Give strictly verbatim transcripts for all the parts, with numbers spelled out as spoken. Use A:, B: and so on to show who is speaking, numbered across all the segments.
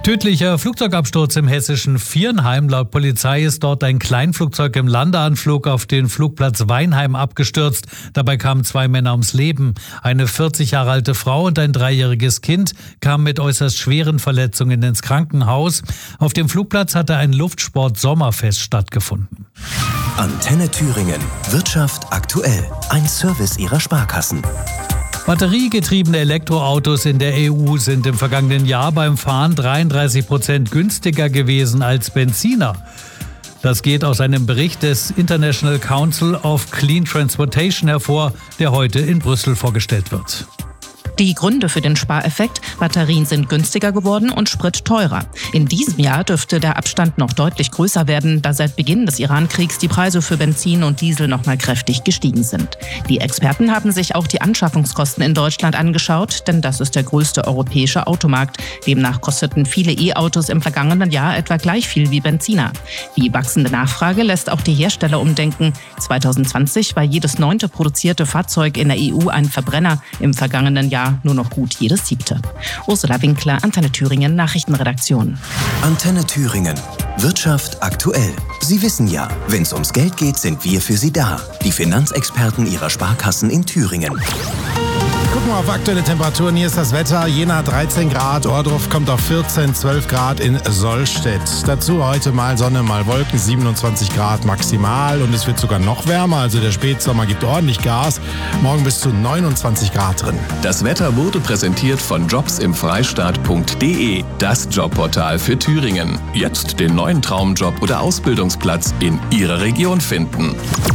A: Tödlicher Flugzeugabsturz im hessischen Viernheim. Laut Polizei ist dort ein Kleinflugzeug im Landeanflug auf den Flugplatz Weinheim abgestürzt. Dabei kamen zwei Männer ums Leben. Eine vierzig Jahre alte Frau und ein dreijähriges Kind kamen mit äußerst schweren Verletzungen ins Krankenhaus. Auf dem Flugplatz hatte ein Luftsport-Sommerfest stattgefunden.
B: Antenne Thüringen. Wirtschaft aktuell. Ein Service Ihrer Sparkassen.
A: Batteriegetriebene Elektroautos in der E U sind im vergangenen Jahr beim Fahren dreiunddreißig Prozent günstiger gewesen als Benziner. Das geht aus einem Bericht des International Council of Clean Transportation hervor, der heute in Brüssel vorgestellt wird.
C: Die Gründe für den Spareffekt: Batterien sind günstiger geworden und Sprit teurer. In diesem Jahr dürfte der Abstand noch deutlich größer werden, da seit Beginn des Iran-Kriegs die Preise für Benzin und Diesel noch mal kräftig gestiegen sind. Die Experten haben sich auch die Anschaffungskosten in Deutschland angeschaut, denn das ist der größte europäische Automarkt. Demnach kosteten viele E-Autos im vergangenen Jahr etwa gleich viel wie Benziner. Die wachsende Nachfrage lässt auch die Hersteller umdenken. zwanzig zwanzig war jedes neunte produzierte Fahrzeug in der E U ein Verbrenner, im vergangenen Jahr nur noch gut jedes siebte. Ursula Winkler, Antenne Thüringen, Nachrichtenredaktion.
B: Antenne Thüringen. Wirtschaft aktuell. Sie wissen ja, wenn es ums Geld geht, sind wir für Sie da. Die Finanzexperten Ihrer Sparkassen in Thüringen.
D: Gucken wir auf aktuelle Temperaturen. Hier ist das Wetter. Jena dreizehn Grad, Ohrdruf kommt auf vierzehn, zwölf Grad in Sollstedt. Dazu heute mal Sonne, mal Wolken, siebenundzwanzig Grad maximal. Und es wird sogar noch wärmer, also der Spätsommer gibt ordentlich Gas. Morgen bis zu neunundzwanzig Grad drin.
E: Das Wetter wurde präsentiert von jobs im freistaat punkt de, das Jobportal für Thüringen. Jetzt den neuen Traumjob oder Ausbildungsplatz in Ihrer Region finden.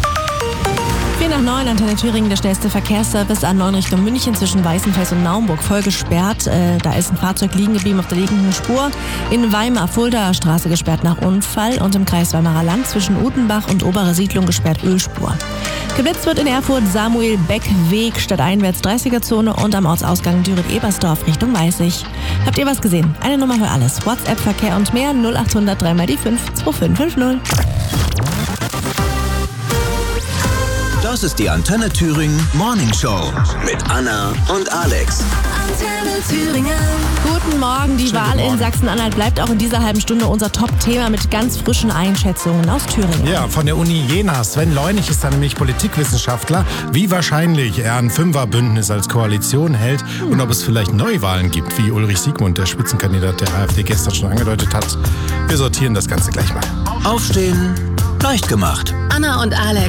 F: vier nach neun, Antenne Thüringen, der schnellste Verkehrsservice A neun Richtung München zwischen Weißenfels und Naumburg voll gesperrt. Äh, da ist ein Fahrzeug liegen geblieben auf der liegenden Spur. In Weimar, Fuldaer Straße gesperrt nach Unfall und im Kreis Weimarer Land zwischen Utenbach und Obere Siedlung gesperrt Ölspur. Geblitzt wird in Erfurt Samuel-Beck-Weg stadteinwärts dreißiger Zone und am Ortsausgang Düren-Ebersdorf Richtung Weißig. Habt ihr was gesehen? Eine Nummer für alles. WhatsApp-Verkehr und mehr null acht hundert drei mal die fünf zwei fünf fünf null.
B: Das ist die Antenne Thüringen Morning Show mit Anna und Alex.
F: Antenne Thüringen. Guten Morgen. Die Wahl in Sachsen-Anhalt bleibt auch in dieser halben Stunde unser Top-Thema mit ganz frischen Einschätzungen aus Thüringen.
D: Ja, von der Uni Jena. Sven Leunig ist dann nämlich Politikwissenschaftler. Wie wahrscheinlich er ein Fünferbündnis als Koalition hält und ob es vielleicht Neuwahlen gibt, wie Ulrich Siegmund, der Spitzenkandidat der AfD, gestern schon angedeutet hat. Wir sortieren das Ganze gleich mal.
B: Aufstehen, leicht gemacht.
F: Anna und Alex.